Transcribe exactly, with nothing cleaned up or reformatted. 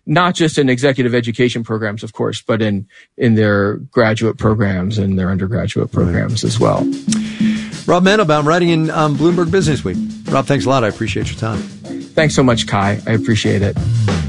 not just in executive education programs, of course, but in, in their graduate programs and their undergraduate programs as well. Rob Mandelbaum, writing in um, Bloomberg Business Week. Rob, thanks a lot. I appreciate your time. Thanks so much, Kai. I appreciate it.